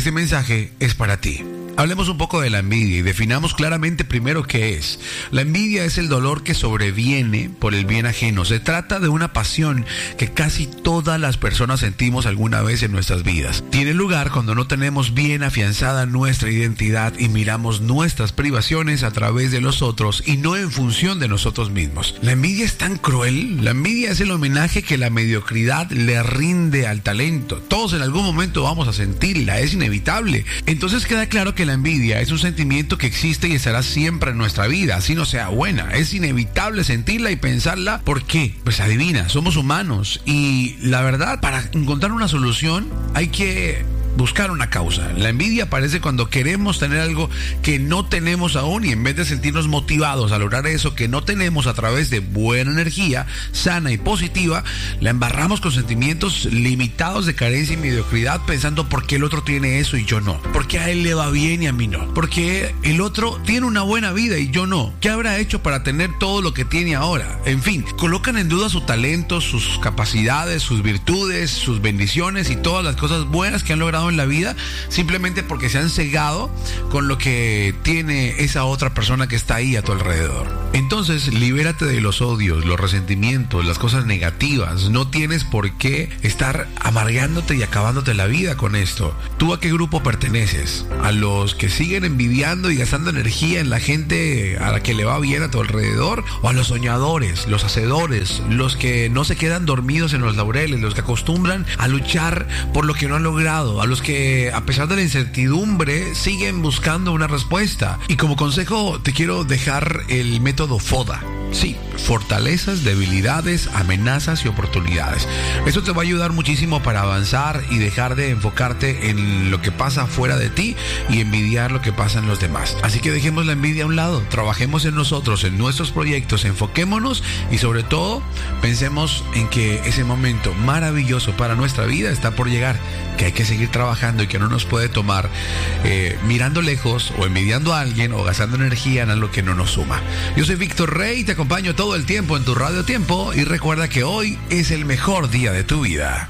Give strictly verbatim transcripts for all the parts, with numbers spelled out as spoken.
Este mensaje es para ti. Hablemos un poco de la envidia y definamos claramente primero qué es. La envidia es el dolor que sobreviene por el bien ajeno. Se trata de una pasión que casi todas las personas sentimos alguna vez en nuestras vidas. Tiene lugar cuando no tenemos bien afianzada nuestra identidad y miramos nuestras privaciones a través de los otros y no en función de nosotros mismos. La envidia es tan cruel. La envidia es el homenaje que la mediocridad le rinde al talento. Todos en algún momento vamos a sentirla, es inevitable. Entonces queda claro que la envidia es un sentimiento que existe y estará siempre en nuestra vida, así no sea buena. Es inevitable sentirla y pensarla. ¿Por qué? Pues adivina, somos humanos y la verdad, para encontrar una solución hay que buscar una causa. La envidia aparece cuando queremos tener algo que no tenemos aún y en vez de sentirnos motivados a lograr eso que no tenemos a través de buena energía, sana y positiva, la embarramos con sentimientos limitados de carencia y mediocridad pensando por qué el otro tiene eso y yo no. ¿Por qué a él le va bien y a mí no? ¿Por qué el otro tiene una buena vida y yo no? ¿Qué habrá hecho para tener todo lo que tiene ahora? En fin, colocan en duda su talento, sus capacidades, sus virtudes, sus bendiciones y todas las cosas buenas que han logrado en la vida simplemente porque se han cegado con lo que tiene esa otra persona que está ahí a tu alrededor. Entonces, libérate de los odios, los resentimientos, las cosas negativas. No tienes por qué estar amargándote y acabándote la vida con esto. ¿Tú a qué grupo perteneces? ¿A los que siguen envidiando y gastando energía en la gente a la que le va bien a tu alrededor? ¿O a los soñadores, los hacedores, los que no se quedan dormidos en los laureles, los que acostumbran a luchar por lo que no han logrado, a los que a pesar de la incertidumbre siguen buscando una respuesta? Y como consejo te quiero dejar el método FODA. Sí, fortalezas, debilidades, amenazas y oportunidades. Eso te va a ayudar muchísimo para avanzar y dejar de enfocarte en lo que pasa fuera de ti y envidiar lo que pasa en los demás. Así que dejemos la envidia a un lado, trabajemos en nosotros, en nuestros proyectos, enfoquémonos y sobre todo pensemos en que ese momento maravilloso para nuestra vida está por llegar, que hay que seguir trabajando y que no nos puede tomar eh, mirando lejos o envidiando a alguien o gastando energía en algo que no nos suma. Yo soy Víctor Rey, te acompaño todo el tiempo en tu Radio Tiempo y recuerda que hoy es el mejor día de tu vida.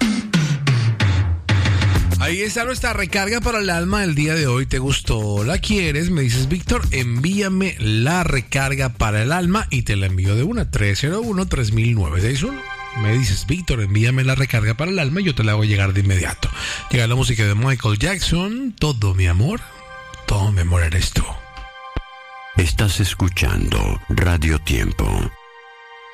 Ahí está nuestra recarga para el alma del día de hoy. ¿Te gustó? ¿La quieres? Me dices, Víctor, envíame la recarga para el alma y te la envío de una. tres cero uno, tres mil nueve seis uno. Me dices, Víctor, envíame la recarga para el alma y yo te la hago llegar de inmediato. Llega la música de Michael Jackson. Todo mi amor, todo mi amor eres tú. Estás escuchando Radio Tiempo.